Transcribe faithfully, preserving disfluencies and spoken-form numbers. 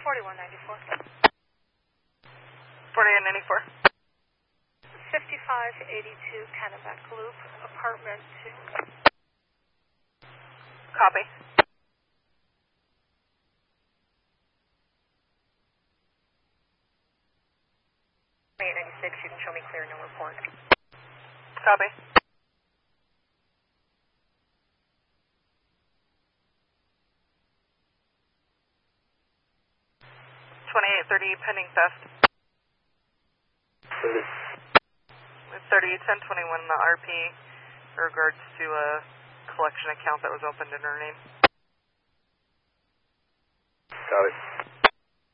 forty-one ninety-four. forty-one ninety-four. fifty-five eighty-two Kennebec Loop, apartment two. Copy. eight ninety-six, you can show me clear, no report. Copy. twenty-eight thirty, pending theft. thirty. With thirty ten twenty-one, the R P, in regards to a collection account that was opened in her name. Got it.